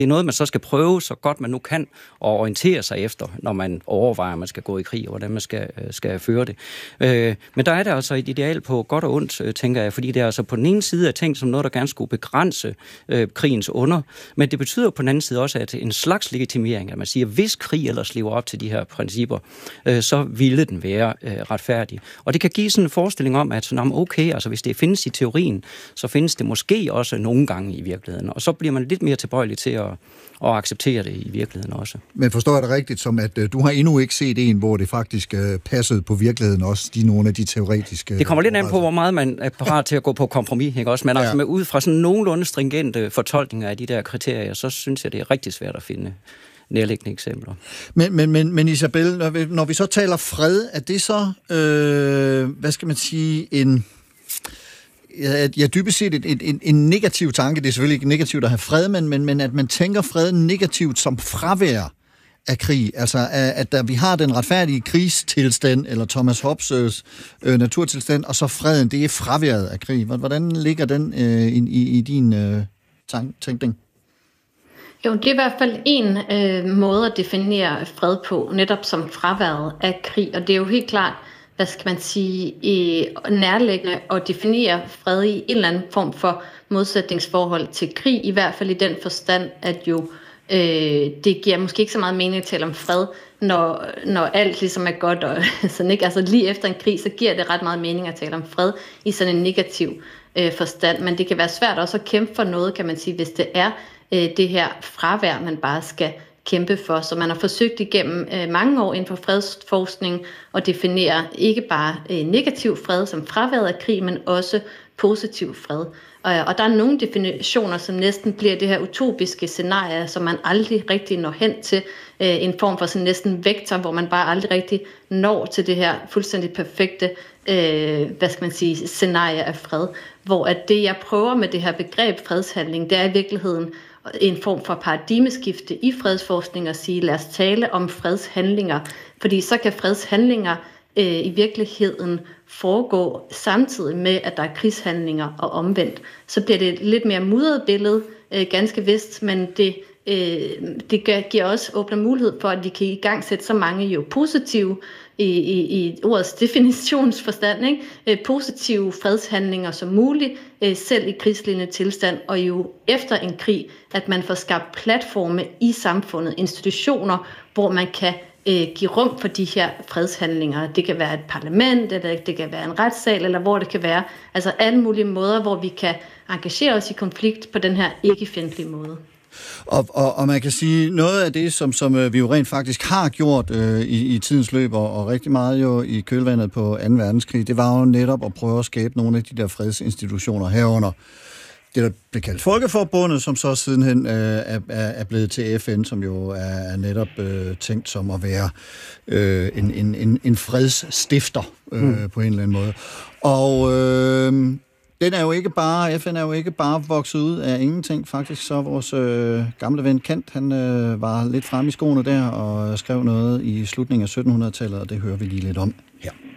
Det er noget, man så skal prøve så godt man nu kan og orientere sig efter, når man overvejer, at man skal gå i krig, og hvordan man skal føre det. Men der er der altså et ideal på godt og ondt, tænker jeg, fordi det er altså på den ene side er tænkt som noget, der gerne skulle begrænse krigens under, men det betyder på den anden side også, at en slags legitimering, at man siger, at hvis krig ellers lever op til de her principper, så ville den være retfærdig. Og det kan give sådan en forestilling om, at okay, altså hvis det findes i teorien, så findes det måske også nogle gange i virkeligheden, og så bliver man lidt mere tilbøjelig til at acceptere det i virkeligheden også. Men forstår jeg det rigtigt, som at du har endnu ikke set en, hvor det faktisk passede på virkeligheden også, nogle af de teoretiske... Det kommer lidt an på, hvor meget man er parat til at gå på kompromis, ikke også? Men altså med ud fra sådan nogenlunde stringente fortolkninger af de der kriterier, så synes jeg, det er rigtig svært at finde nærliggende eksempler. Men Isabel, når vi så taler fred, er det så, hvad skal man sige, dybest set en negativ tanke. Det er selvfølgelig ikke negativt at have fred, men at man tænker fred negativt som fravær af krig. Altså, at vi har den retfærdige krigstilstand, eller Thomas Hobbes' naturtilstand, og så freden, det er fraværet af krig. Hvordan ligger den i din tænkning? Jo, det er i hvert fald en måde at definere fred på, netop som fraværet af krig, og det er jo helt klart, hvad skal man sige, nærliggende at definere fred i en eller anden form for modsætningsforhold til krig, i hvert fald i den forstand, at jo det giver måske ikke så meget mening at tale om fred, når alt ligesom er godt, og sådan, ikke? Altså lige efter en krig, så giver det ret meget mening at tale om fred i sådan en negativ forstand, men det kan være svært også at kæmpe for noget, kan man sige, hvis det er det her fravær, man bare skal kæmpe for. Så man har forsøgt igennem mange år inden for fredsforskning at definere ikke bare negativ fred som fraværet af krig, men også positiv fred. Og der er nogle definitioner, som næsten bliver det her utopiske scenarie, som man aldrig rigtig når hen til. En form for sådan næsten vektor, hvor man bare aldrig rigtig når til det her fuldstændig perfekte hvad skal man sige, scenarie af fred. Hvor at det, jeg prøver med det her begreb fredshandling, det er i virkeligheden en form for paradigmeskifte i fredsforskning at sige, lad os tale om fredshandlinger, fordi så kan fredshandlinger i virkeligheden foregå samtidig med, at der er krigshandlinger og omvendt. Så bliver det et lidt mere mudret billede, ganske vist, men det giver også åbner mulighed for, at vi kan i gang sætte så mange jo positive, i ordets definitionsforstand, ikke? Positive fredshandlinger som muligt, selv i krigslignende tilstand, og jo efter en krig, at man får skabt platforme i samfundet, institutioner, hvor man kan give rum for de her fredshandlinger. Det kan være et parlament, eller det kan være en retssal, eller hvor det kan være. Altså alle mulige måder, hvor vi kan engagere os i konflikt på den her ikke-fjendtlige måde. Og man kan sige, noget af det, som vi jo rent faktisk har gjort i tidens løb, og rigtig meget jo i kølvandet på 2. verdenskrig, det var jo netop at prøve at skabe nogle af de der fredsinstitutioner herunder. Det, der blev kaldt Folkeforbundet, som så sidenhen er blevet til FN, som jo er netop tænkt som at være en fredsstifter på en eller anden måde. Og den er jo ikke bare, FN er jo ikke bare vokset ud af ingenting. Faktisk så vores gamle ven Kant, han var lidt fremme i skoene der og skrev noget i slutningen af 1700-tallet, og det hører vi lige lidt om her.